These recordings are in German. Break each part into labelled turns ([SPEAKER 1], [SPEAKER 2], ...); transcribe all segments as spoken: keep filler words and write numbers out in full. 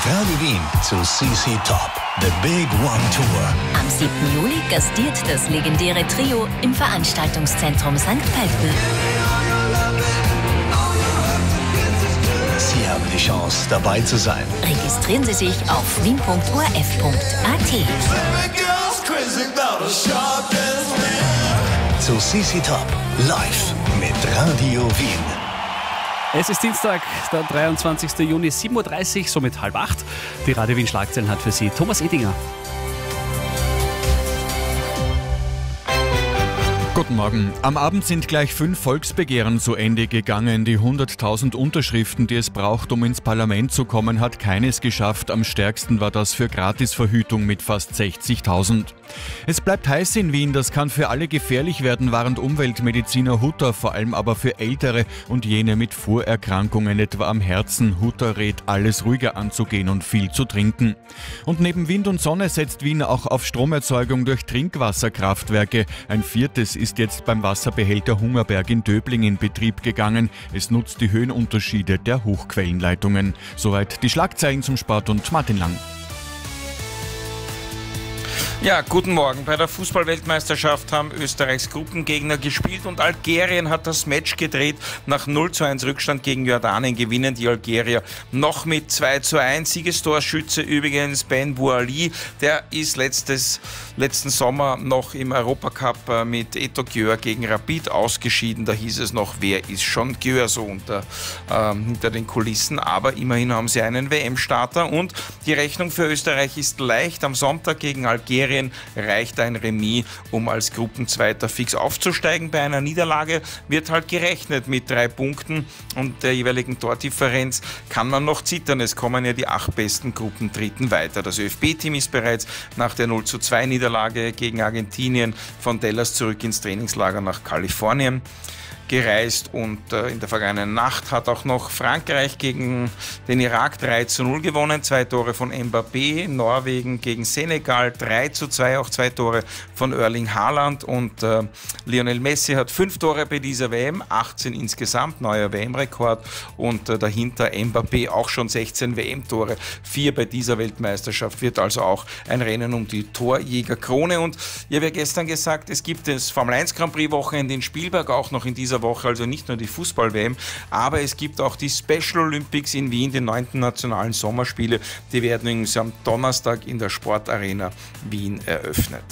[SPEAKER 1] Radio Wien zu C C Top, The Big One Tour.
[SPEAKER 2] Am siebten Juli gastiert das legendäre Trio im Veranstaltungszentrum Sankt Pölten.
[SPEAKER 1] Sie haben die Chance, dabei zu sein.
[SPEAKER 2] Registrieren Sie sich auf wien punkt o r f punkt a t.
[SPEAKER 1] Zu C C Top, live mit Radio Wien.
[SPEAKER 3] Es ist Dienstag, der dreiundzwanzigsten Juni, sieben Uhr dreißig, somit halb acht. Die Radio Wien Schlagzeilen hat für Sie Thomas Edinger.
[SPEAKER 4] Guten Morgen. Am Abend sind gleich fünf Volksbegehren zu Ende gegangen. Die hunderttausend Unterschriften, die es braucht, um ins Parlament zu kommen, hat keines geschafft. Am stärksten war das für Gratisverhütung mit fast sechzigtausend. Es bleibt heiß in Wien. Das kann für alle gefährlich werden, warnt Umweltmediziner Hutter, vor allem aber für Ältere und jene mit Vorerkrankungen, etwa am Herzen. Hutter rät, alles ruhiger anzugehen und viel zu trinken. Und neben Wind und Sonne setzt Wien auch auf Stromerzeugung durch Trinkwasserkraftwerke. Ein viertes ist jetzt beim Wasserbehälter Hungerberg in Döbling in Betrieb gegangen. Es nutzt die Höhenunterschiede der Hochquellenleitungen. Soweit die Schlagzeilen zum Sport und Martin Lang.
[SPEAKER 5] Ja, guten Morgen. Bei der Fußball-Weltmeisterschaft haben Österreichs Gruppengegner gespielt und Algerien hat das Match gedreht. Nach null zu eins Rückstand gegen Jordanien gewinnen die Algerier noch mit zwei zu eins. Siegestorschütze übrigens Ben Bouali, der ist letztes, letzten Sommer noch im Europacup mit Eto Győr gegen Rapid ausgeschieden. Da hieß es noch, wer ist schon Győr so unter, äh, hinter den Kulissen. Aber immerhin haben sie einen W M-Starter und die Rechnung für Österreich ist leicht. Am Sonntag gegen Algerien reicht ein Remis, um als Gruppenzweiter fix aufzusteigen. Bei einer Niederlage wird halt gerechnet mit drei Punkten und der jeweiligen Tordifferenz kann man noch zittern. Es kommen ja die acht besten Gruppendritten weiter. Das Ö F B-Team ist bereits nach der null zu zwei Niederlage gegen Argentinien von Dallas zurück ins Trainingslager nach Kalifornien gereist und äh, in der vergangenen Nacht hat auch noch Frankreich gegen den Irak drei zu null gewonnen, zwei Tore von Mbappé, Norwegen gegen Senegal drei zu zwei, auch zwei Tore von Erling Haaland und äh, Lionel Messi hat fünf Tore bei dieser W M, achtzehn insgesamt, neuer W M-Rekord und äh, dahinter Mbappé auch schon sechzehn W M-Tore, vier bei dieser Weltmeisterschaft, wird also auch ein Rennen um die Torjägerkrone und ich habe ja gestern gesagt, es gibt das Formel eins Grand Prix Wochenende in Spielberg, auch noch in dieser Woche, also nicht nur die Fußball-W M, aber es gibt auch die Special Olympics in Wien, die neunten nationalen Sommerspiele, die werden übrigens am Donnerstag in der Sportarena Wien eröffnet.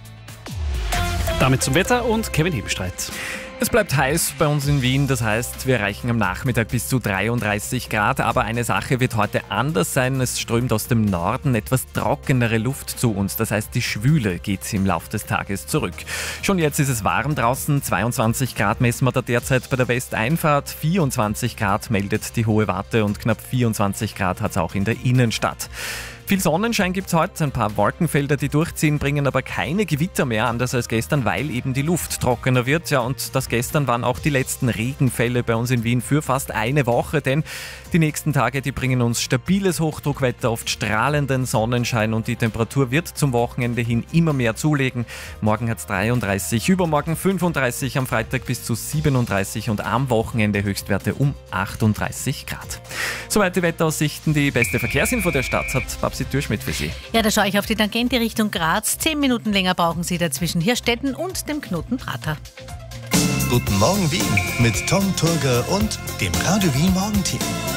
[SPEAKER 3] Damit zum Wetter und Kevin Hebenstreit.
[SPEAKER 6] Es bleibt heiß bei uns in Wien, das heißt, wir erreichen am Nachmittag bis zu dreiunddreißig Grad, aber eine Sache wird heute anders sein, es strömt aus dem Norden etwas trockenere Luft zu uns, das heißt, die Schwüle geht im Laufe des Tages zurück. Schon jetzt ist es warm draußen, zweiundzwanzig Grad messen wir da derzeit bei der Westeinfahrt, vierundzwanzig Grad meldet die Hohe Warte und knapp vierundzwanzig Grad hat es auch in der Innenstadt. Viel Sonnenschein gibt es heute, ein paar Wolkenfelder, die durchziehen, bringen aber keine Gewitter mehr, anders als gestern, weil eben die Luft trockener wird. Ja, und das gestern waren auch die letzten Regenfälle bei uns in Wien für fast eine Woche, denn die nächsten Tage, die bringen uns stabiles Hochdruckwetter, oft strahlenden Sonnenschein und die Temperatur wird zum Wochenende hin immer mehr zulegen. Morgen hat es dreiunddreißig, übermorgen fünfunddreißig, am Freitag bis zu siebenunddreißig und am Wochenende Höchstwerte um achtunddreißig Grad. Soweit die Wetteraussichten, die beste Verkehrsinfo der Stadt hat Babsi Türschmidt für Sie.
[SPEAKER 7] Ja, da schaue ich auf die Tangente Richtung Graz. Zehn Minuten länger brauchen Sie da zwischen Hirstetten und dem Knoten Prater.
[SPEAKER 1] Guten Morgen Wien mit Tom Turger und dem Radio Wien Morgenteam.